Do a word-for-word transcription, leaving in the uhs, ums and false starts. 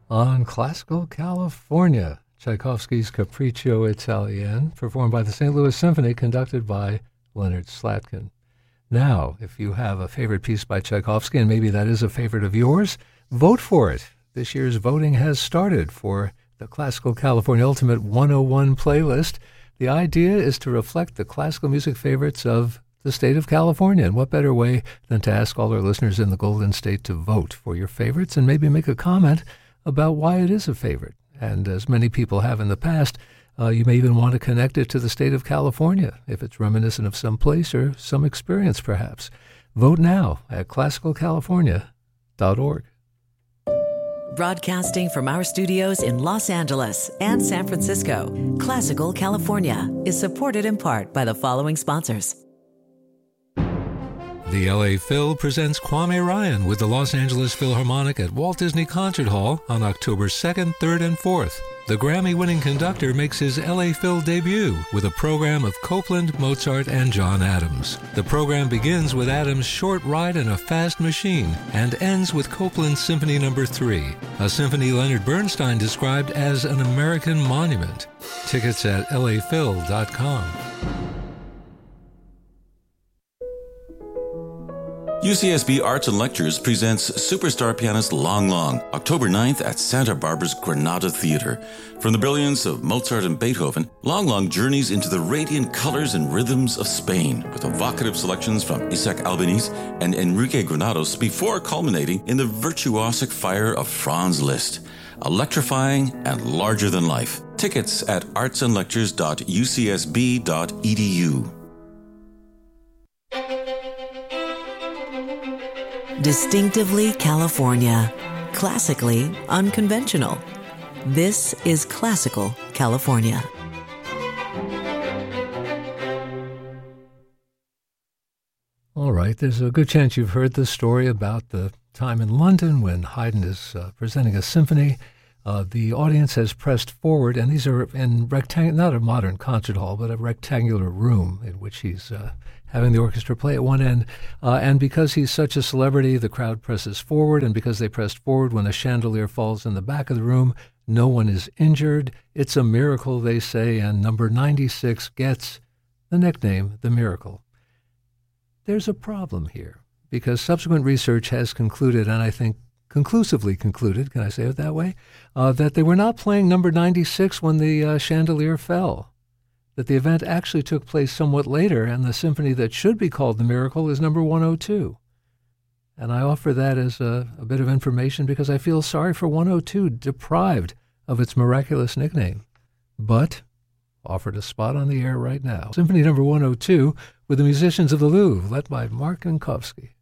on Classical California, Tchaikovsky's Capriccio Italien, performed by the Saint Louis Symphony, conducted by Leonard Slatkin. Now, if you have a favorite piece by Tchaikovsky, and maybe that is a favorite of yours, vote for it. This year's voting has started for the Classical California Ultimate one oh one playlist. The idea is to reflect the classical music favorites of the state of California. And what better way than to ask all our listeners in the Golden State to vote for your favorites and maybe make a comment about why it is a favorite. And as many people have in the past, uh, you may even want to connect it to the state of California if it's reminiscent of some place or some experience, perhaps. Vote now at classical california dot org. Broadcasting from our studios in Los Angeles and San Francisco, Classical California is supported in part by the following sponsors. The L A Phil presents Kwame Ryan with the Los Angeles Philharmonic at Walt Disney Concert Hall on October second, third, and fourth. The Grammy-winning conductor makes his L A Phil debut with a program of Copland, Mozart, and John Adams. The program begins with Adams' Short Ride in a Fast Machine and ends with Copland's Symphony Number three, a symphony Leonard Bernstein described as an American monument. Tickets at L A Phil dot com. U C S B Arts and Lectures presents superstar pianist Long Long, October ninth at Santa Barbara's Granada Theater. From the brilliance of Mozart and Beethoven, Long Long journeys into the radiant colors and rhythms of Spain with evocative selections from Isaac Albeniz and Enrique Granados before culminating in the virtuosic fire of Franz Liszt. Electrifying and larger than life. Tickets at arts and lectures dot u c s b dot e d u. Distinctively California, classically unconventional. This is Classical California. All right, there's a good chance you've heard this story about the time in London when Haydn is uh, presenting a symphony. Uh, the audience has pressed forward, and these are in rectang- not a modern concert hall, but a rectangular room in which he's uh, having the orchestra play at one end. Uh, and because he's such a celebrity, the crowd presses forward, and because they pressed forward, when a chandelier falls in the back of the room, no one is injured. It's a miracle, they say, and number ninety-six gets the nickname The Miracle. There's a problem here, because subsequent research has concluded, and I think conclusively concluded, can I say it that way, uh, that they were not playing number ninety-six when the uh, chandelier fell, that the event actually took place somewhat later, and the symphony that should be called The Miracle is number one oh two. And I offer that as a, a bit of information because I feel sorry for one oh two, deprived of its miraculous nickname. But offered a spot on the air right now. Symphony number one oh two with the musicians of the Louvre, led by Mark Minkowski.